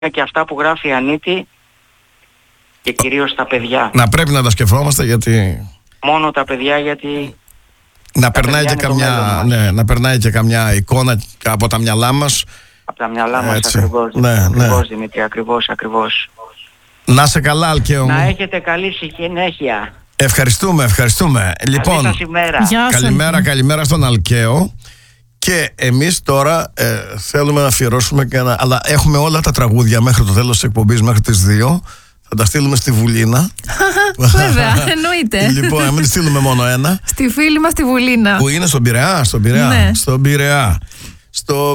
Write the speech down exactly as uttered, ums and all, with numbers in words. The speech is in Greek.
και αυτά που γράφει η Ανίτη και κυρίως τα παιδιά. Να πρέπει να τα σκεφτόμαστε, γιατί... Μόνο τα παιδιά, γιατί... Να περνάει, και καμιά, ναι, να περνάει και καμιά εικόνα από τα μυαλά μας. Από τα μυαλά μας, έτσι. ακριβώς. Ναι, ακριβώς, ναι. Δημήτρη, ακριβώς, ακριβώς. Να σε καλά, Αλκαίο μου. Να έχετε καλή συνέχεια. Ευχαριστούμε, ευχαριστούμε. Λοιπόν, καλή σας ημέρα. Γεια σας. καλημέρα, καλημέρα στον Αλκαίο. Και εμείς τώρα ε, θέλουμε να αφιερώσουμε και ένα... Αλλά έχουμε όλα τα τραγούδια μέχρι το τέλος της εκπομπής, μέχρι τις δύο. Θα τα στείλουμε στη Βουλίνα. Βέβαια, εννοείται. Λοιπόν, να μην στείλουμε μόνο ένα. Στη φίλη μας τη Βουλίνα. Που είναι στον Πειραιά, στον Πειραιά. Ναι. Στον Πειραιά. Στο